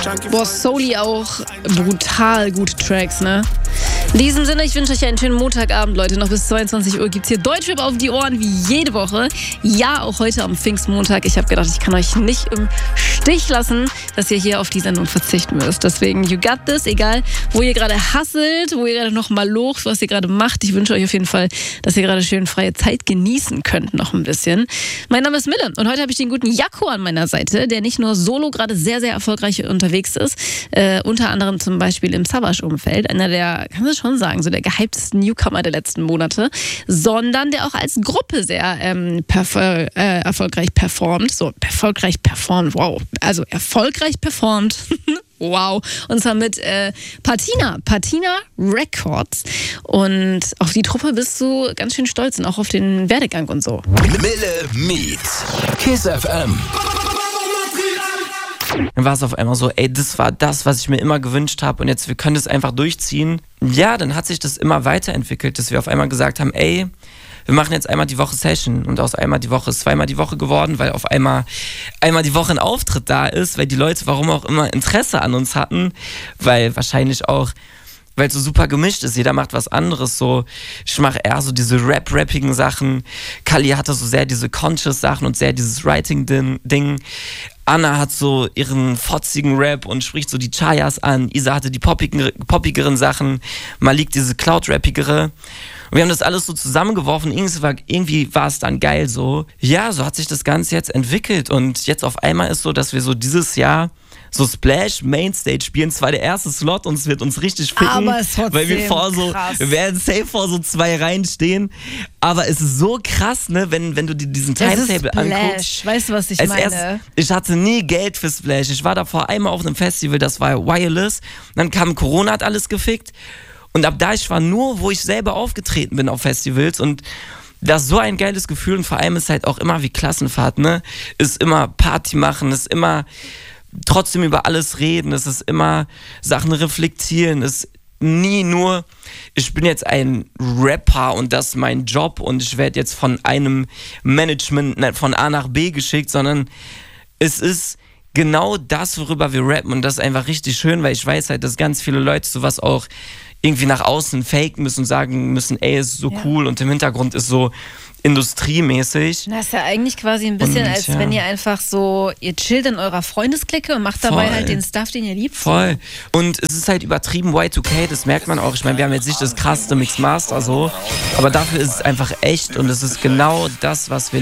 Boah, Soli auch brutal gute Tracks, ne? In diesem Sinne, ich wünsche euch einen schönen Montagabend, Leute. Noch bis 22 Uhr gibt's hier Deutschrap auf die Ohren, wie jede Woche. Ja, auch heute am Pfingstmontag. Ich habe gedacht, ich kann euch nicht im Stich lassen, dass ihr hier auf die Sendung verzichten müsst. Deswegen, you got this. Egal, wo ihr gerade hustelt, wo ihr gerade noch mal locht, was ihr gerade macht. Ich wünsche euch auf jeden Fall, dass ihr gerade schön freie Zeit genießen könnt, noch ein bisschen. Mein Name ist Mille und heute habe ich den guten Jakko an meiner Seite, der nicht nur solo gerade sehr, sehr erfolgreich unterwegs ist, unter anderem zum Beispiel im Savage-Umfeld, einer der, kann man schon sagen, so der gehyptesten Newcomer der letzten Monate, sondern der auch als Gruppe sehr erfolgreich performt. So, erfolgreich performt, wow. Also erfolgreich performt. Wow. Und zwar mit Patina Records. Und auf die Truppe bist du ganz schön stolz und auch auf den Werdegang und so. Mille meets Kiss FM. Dann war es auf einmal so, ey, das war das, was ich mir immer gewünscht habe und jetzt, wir können das einfach durchziehen. Ja, dann hat sich das immer weiterentwickelt, dass wir auf einmal gesagt haben, ey, wir machen jetzt einmal die Woche Session und aus einmal die Woche ist zweimal die Woche geworden, weil auf einmal die Woche ein Auftritt da ist, weil die Leute, warum auch immer, Interesse an uns hatten, weil wahrscheinlich auch, weil es so super gemischt ist, jeder macht was anderes, so, ich mache eher so diese rappigen Sachen, Kali hatte so sehr diese Conscious Sachen und sehr dieses Writing-Ding, Anna hat so ihren fotzigen Rap und spricht so die Chayas an, Isa hatte die poppigeren Sachen, Malik diese Cloud-rappigere. Und wir haben das alles so zusammengeworfen, irgendwie war es dann geil so. Ja, so hat sich das Ganze jetzt entwickelt und jetzt auf einmal ist so, dass wir so dieses Jahr so Splash Mainstage spielen, zwar der erste Slot und es wird uns richtig ficken, aber es trotzdem weil wir werden safe vor so 2 Reihen stehen, aber es ist so krass, ne, wenn du dir diesen Timetable anguckst. Weißt du, was ich meine? Ich hatte nie Geld für Splash, ich war davor einmal auf einem Festival, das war Wireless, dann kam Corona, hat alles gefickt und ab da, ich war nur, wo ich selber aufgetreten bin auf Festivals und das ist so ein geiles Gefühl und vor allem ist halt auch immer wie Klassenfahrt, ne, ist immer Party machen, ist immer trotzdem über alles reden, es ist immer Sachen reflektieren, es ist nie nur, ich bin jetzt ein Rapper und das ist mein Job und ich werde jetzt von einem Management von A nach B geschickt, sondern es ist genau das, worüber wir rappen und das ist einfach richtig schön, weil ich weiß halt, dass ganz viele Leute sowas auch irgendwie nach außen faken müssen und sagen müssen, ey, es ist so cool und im Hintergrund ist so industriemäßig. Das ist ja eigentlich quasi ein bisschen, als wenn ihr einfach so, ihr chillt in eurer Freundesklicke und macht dabei halt den Stuff, den ihr liebt. Voll. Und es ist halt übertrieben Y2K, das merkt man auch. Ich meine, wir haben jetzt nicht das krasseste Mixmaster so, aber dafür ist es einfach echt und es ist genau das, was wir